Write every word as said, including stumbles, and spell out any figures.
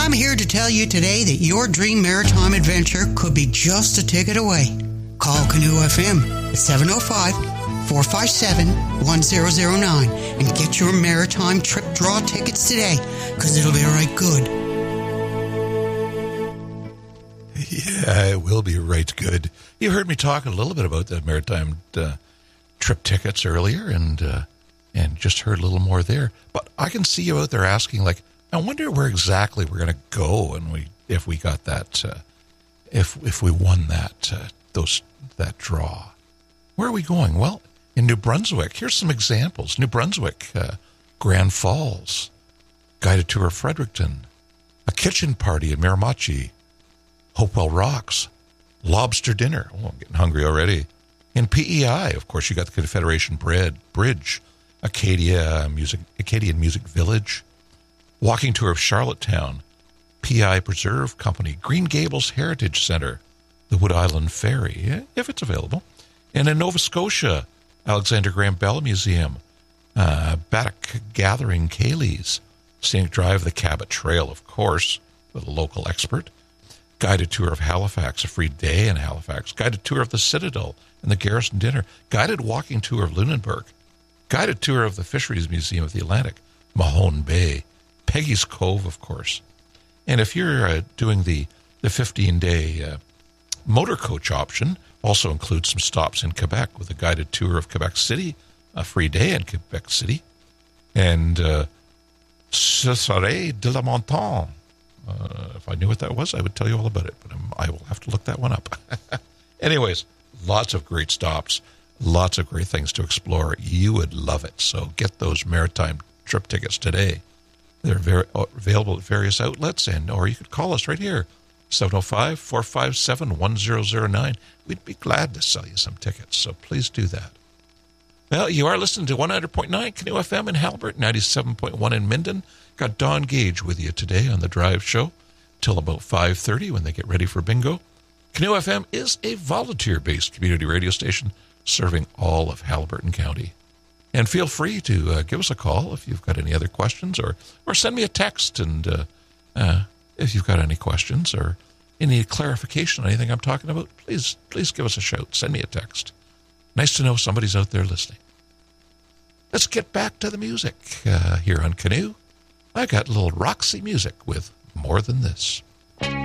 I'm here to tell you today that your dream maritime adventure could be just a ticket away. Call Canoe F M at seven oh five, four five seven, one oh oh nine and get your maritime trip draw tickets today, because it'll be right good. Yeah, it will be right good. You heard me talk a little bit about the maritime uh, trip tickets earlier, and uh, and just heard a little more there. But I can see you out there asking, like, I wonder where exactly we're going to go, and we if we got that, uh, if if we won that uh, those that draw. Where are we going? Well, in New Brunswick. Here's some examples: New Brunswick, uh, Grand Falls, guided tour of Fredericton, a kitchen party in Miramichi, Hopewell Rocks, lobster dinner. Oh, I'm getting hungry already. In P E I, of course, you got the Confederation Bread Bridge, Acadia Music, Acadian Music Village, walking tour of Charlottetown, P I Preserve Company, Green Gables Heritage Center, the Wood Island Ferry, if it's available, and in Nova Scotia, Alexander Graham Bell Museum, uh, Baddock Gathering Cayleys, Scenic Drive, the Cabot Trail, of course, with a local expert, guided tour of Halifax, a free day in Halifax, guided tour of the Citadel and the Garrison Dinner, guided walking tour of Lunenburg, guided tour of the Fisheries Museum of the Atlantic, Mahone Bay, Peggy's Cove, of course. And if you're uh, doing the the fifteen-day uh, motor coach option, also includes some stops in Quebec with a guided tour of Quebec City, a free day in Quebec City, and uh, Cesare de la Montagne. Uh, if I knew what that was, I would tell you all about it, but I'm, I will have to look that one up. Anyways, lots of great stops, lots of great things to explore. You would love it. So get those maritime trip tickets today. They're very, uh, available at various outlets, and or you could call us right here, seven oh five, four five seven, one oh oh nine. We'd be glad to sell you some tickets, so please do that. Well, you are listening to one hundred point nine Canoe F M in Halbert, ninety-seven point one in Minden. Got Don Gage with you today on the Drive Show till about five thirty when they get ready for bingo. Canoe F M is a volunteer-based community radio station serving all of Haliburton County. And feel free to uh, give us a call if you've got any other questions, or or send me a text and uh, uh, if you've got any questions or any clarification on anything I'm talking about, please, please give us a shout. Send me a text. Nice to know somebody's out there listening. Let's get back to the music uh, here on Canoe. I got a little Roxy Music with More Than This.